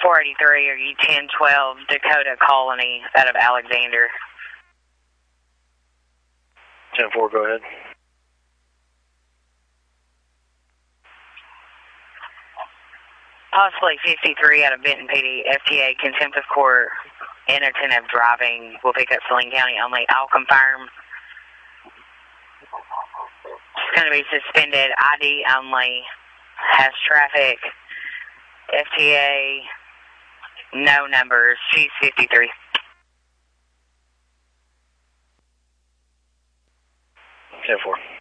483, are you 1012 Dakota Colony out of Alexander? 10-4, go ahead. Possibly 53 out of Benton PD, FTA, contempt of court, inattentive driving, will pick up Saline County only. I'll confirm. It's going to be suspended, ID only, has traffic, FTA, no numbers, she's 53. 10-4.